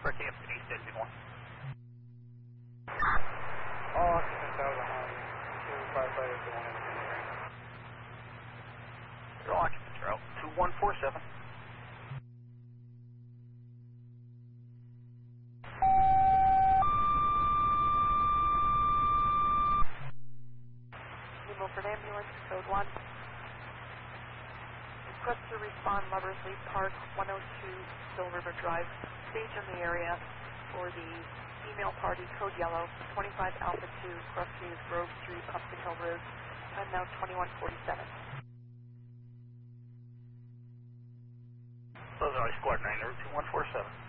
Brick Hampton, East Engine 1. All occupants out of the home. 2 firefighters to 1 engineering. Your occupants are out. 2147. Milford Ambulance, code 1. Request to respond, Lovers Leap Park, 102 Still River Drive. Stage in the area for the female party, code yellow, 25 Alpha 2, Grove Grove Street, Pumpkin Hill Road. Time now 2147. Illinois Squad 9, Route 2147.